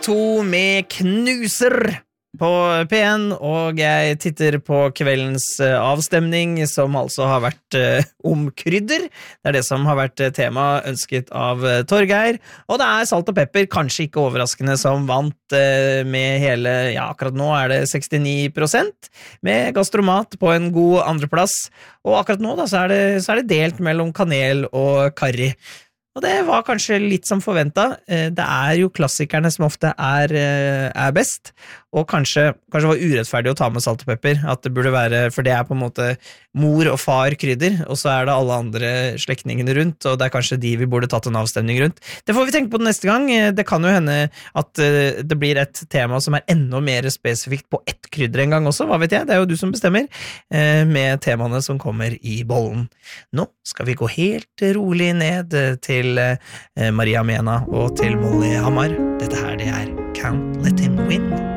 TV2 med Knuser på P1, og jeg titter på kveldens avstemning, som altså har vært om krydder. Det det som har vært tema ønsket av Torgeir, og det salt og pepper, kanskje ikke overraskende, som vant med hele, ja, akkurat nå det 69%, med gastromat på en god andreplass, og akkurat nå da, så det delt mellom kanel og karri. Og det var kanskje litt som forventet. Det jo klassikerne som ofte best, og kanskje var urettferdig å ta med salt og pepper, at det burde være, for det på en måte mor og far krydder, og så det alle andre slektningene rundt, og det kanskje de vi burde tatt en avstemning rundt. Det får vi tenke på neste gang. Det kan jo hende at det blir et tema som enda mer spesifikt på ett krydder en gang også, hva vet jeg? Det jo du som bestemmer, med temaene som kommer i bollen. Nå skal vi gå helt rolig ned til Maria Mena og til Molly Hammar. Dette her, det Can't Let Him Win.